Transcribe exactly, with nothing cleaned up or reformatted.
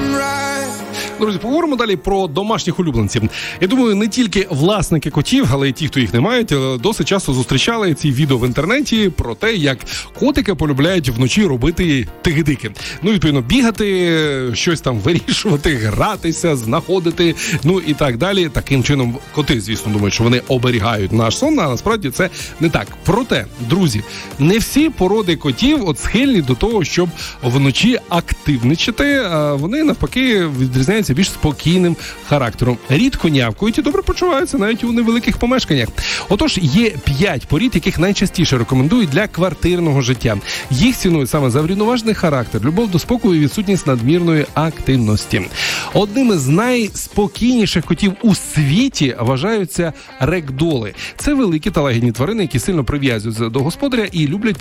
Друзі, поговоримо далі про домашніх улюбленців. Я думаю, не тільки власники котів, але й ті, хто їх не мають, досить часто зустрічали ці відео в інтернеті про те, як котики полюбляють вночі робити тигидики. Ну, відповідно, бігати, щось там вирішувати, гратися, знаходити, ну і так далі. Таким чином, коти, звісно, думають, що вони оберігають наш сон, а насправді це не так. Проте, друзі, не всі породи котів от схильні до того, щоб вночі активничати, а вони, навпаки, відрізняються більш спокійним характером. Рідко нявкають і добре почуваються навіть у невеликих помешканнях. Отож, є п'ять порід, яких найчастіше рекомендують для квартирного життя. Їх цінують саме за врівноважений характер, любов до спокою і відсутність надмірної активності. Одним із найспокійніших котів у світі вважаються регдоли. Це великі та лагідні тварини, які сильно прив'язуються до господаря і люблять